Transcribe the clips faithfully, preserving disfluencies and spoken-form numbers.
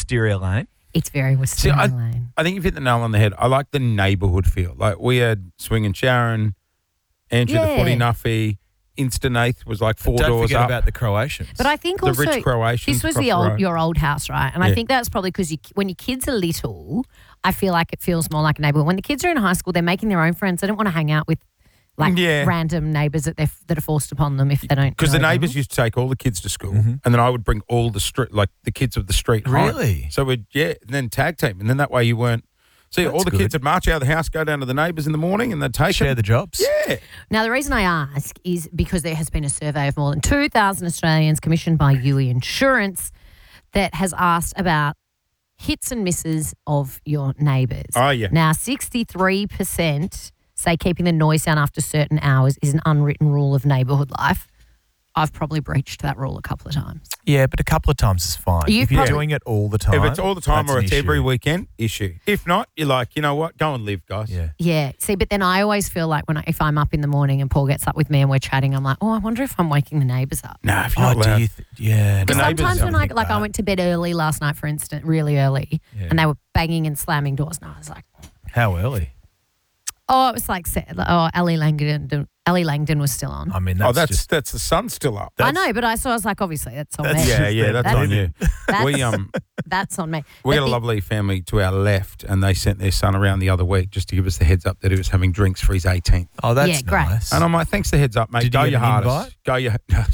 Wisteria Lane. It's very Wisteria I, Lane. I think you've hit the nail on the head. I like the neighbourhood feel. Like we had Swing and Sharon, Andrew Yeah. the Footy Nuffy, Instanath was like four Don't doors forget up. about the Croatians. But I think the also rich Croatians this was across the the old road. your old house, right? And I Yeah. think that's probably because you, when your kids are little, I feel like it feels more like a neighbourhood. When the kids are in high school, they're making their own friends. They don't want to hang out with like Yeah. random neighbours that they that are forced upon them if they don't. Because the know them. neighbours used to take all the kids to school, Mm-hmm. and then I would bring all the street, like the kids of the street. home. Really? So we'd yeah, and then tag team, and then that way you weren't. See, all That's the good. kids would march out of the house, go down to the neighbours in the morning, and they'd take Share them. the jobs. Yeah. Now, the reason I ask is because there has been a survey of more than two thousand Australians commissioned by U E Insurance that has asked about hits and misses of your neighbours. Oh, yeah. Now, sixty-three percent say keeping the noise down after certain hours is an unwritten rule of neighbourhood life. I've probably breached that rule a couple of times. Yeah, but a couple of times is fine. You've if you're probably- doing it all the time. If it's all the time that's or an it's issue. every weekend, issue. If not, you're like, you know what? Go and live, guys. Yeah. Yeah. See, but then I always feel like when I, if I'm up in the morning and Paul gets up with me and we're chatting, I'm like, oh, I wonder if I'm waking the neighbours up. No, if you're Oh, not do allowed. you? Th- yeah. The no, neighbours Sometimes when don't I think like I that. went to bed early last night, for instance, really early, Yeah. and they were banging and slamming doors, and I was like, How early? oh, it was like, oh, Ellie Langdon, Ellie Langdon was still on. I mean, that's oh, that's just that's the sun still up. I know, but I so I was like, obviously that's on That's me. Yeah, yeah, that's, That's- on you. That's, We um that's on me. we But had a the- lovely family to our left, and they sent their son around the other week just to give us the heads up that he was having drinks for his eighteenth. Oh, that's Yeah, great. nice. And I'm like, thanks for the heads up, mate. Did Go you your get an hardest. invite? Go your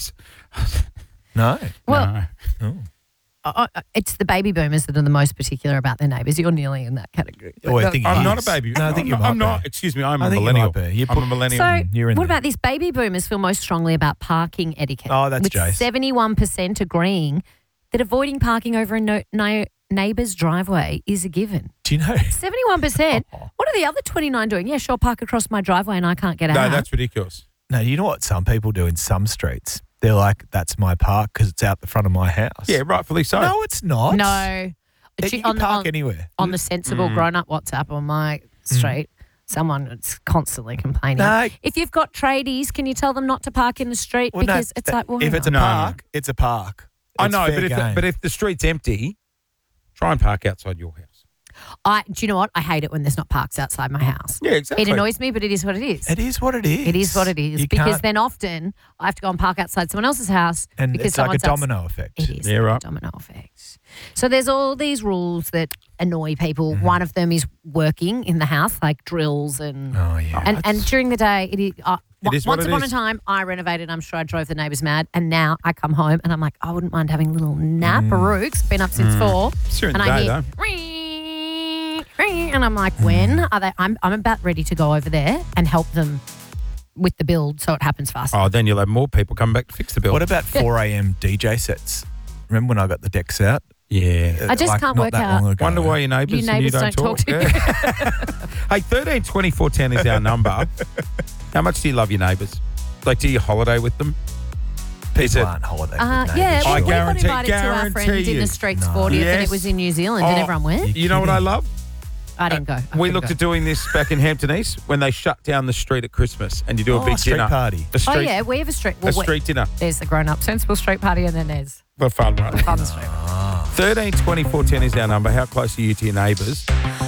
no. Well, no. uh, uh, it's the baby boomers that are the most particular about their neighbours. You're nearly in that category. Oh, I think I'm he not a is. baby. No, I think I'm you not, might I'm not. be. Excuse me, I'm I a think you millennial. might be. You I'm put- a millennial. So, You're in what there. about this? Baby boomers feel most strongly about parking etiquette. Oh, that's with Jace. seventy-one percent agreeing that avoiding parking over a no, no, neighbour's driveway is a given. Do you know? seventy-one percent. What are the other twenty-nine doing? Yeah, sure, park across my driveway and I can't get no, out. that's ridiculous. No, you know what some people do in some streets? They're like, that's my park because it's out the front of my house. Yeah, rightfully so. No, it's not. No. You Gee, can on, park on, anywhere. on the sensible Mm. grown-up WhatsApp on my street, someone is constantly complaining. No. If you've got tradies, can you tell them not to park in the street? Well, no, because it's like, well, if hang it's a on. No, no. park, it's a park. I It's know, fair but if, the, game. but if the street's empty, try and park outside your house. I, do you know what? I hate it when there's not parks outside my house. Yeah, exactly. It annoys me, but it is what it is. it is what it is. It is what it is. You because can't- then often I have to go and park outside someone else's house. and because it's like a someone's outs- domino effect. It is Yeah, like right. a domino effect. So there's all these rules that annoy people. Mm-hmm. One of them is working in the house, like drills and Oh yeah. and, and during the day, it is. Uh, It is what once it upon is. a time, I renovated. I'm sure I drove the neighbours mad. And now I come home and I'm like, I wouldn't mind having a little nap. Mm. Baruch's been up since four, It's during and the I day, hear, though. "Ring, ring," and I'm like, when are they? I'm I'm about ready to go over there and help them with the build so it happens faster. Oh, then you'll have more people come back to fix the bill. What about four a.m. D J sets? Remember when I got the decks out? Yeah. I just Like, can't not work that out. long ago. Wonder why your neighbours Your and you neighbours don't, don't talk to you. Yeah. Hey, thirteen twenty four ten is our number. How much do you love your neighbours? Like, do you holiday with them? Is People it- aren't holidays. Uh, with yeah, neighbours. we, I we got guarantee- invited to our friend guarantee Dinner you. Street's No. fortieth and Yes. it was in New Zealand and Oh, everyone went. You know what I love? I didn't go. I We couldn't looked go. at doing this back in Hampton East when they shut down the street at Christmas and you do a Oh, big street dinner. party. A street, Oh, yeah, we have a street. a Well, we- street dinner there's the grown-up sensible street party and then there's for fun, right? fun street. thirteen twenty four ten is our number. How close are you to your neighbours?